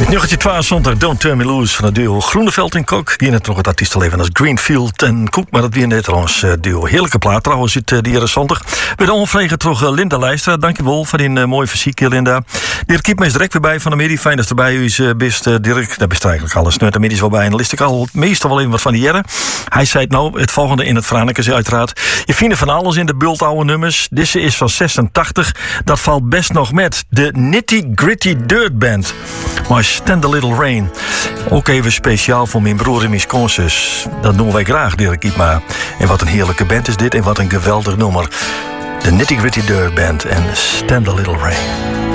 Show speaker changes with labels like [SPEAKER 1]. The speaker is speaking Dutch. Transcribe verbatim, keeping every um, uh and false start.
[SPEAKER 1] negentien tweeëntwintig, Don't Turn Me Loose van het duo Groeneveld en Kok. Die net nog het artiestenleven als Greenfield en Koek, maar dat weer net trouwens duo. Heerlijke plaat trouwens uit de jaren zondag. Bij de onvregen terug Linda Leijstra. Dankjewel voor die uh, mooie fysiek, Linda. Dirk Kiep me is direct weer bij van de middag. Fijn dat er bij u is, uh, best uh, Dirk. Dat best eigenlijk alles. Nu de middag wel bij en dan list ik al meestal wel even wat van die jaren. Hij zei het nou, het volgende in het Franeker uiteraard. Je vindt van alles in de bult oude nummers. Deze is van zesentachtig. Dat valt best nog met. De Nitty Gritty Dirt Band. Maar Stand a Little Rain. Ook even speciaal voor mijn broer en mijn schoonzus. Dat doen wij graag, Dirk Kiepma. En wat een heerlijke band is dit. En wat een geweldig nummer. De Nitty Gritty Dirt Band en Stand a Little Rain.